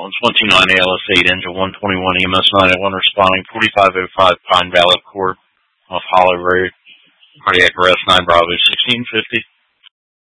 It's 129 ALS 8, engine 121 EMS 901 responding 4505 Pine Valley Court off Holly Road. Cardiac arrest 9 Bravo 1650.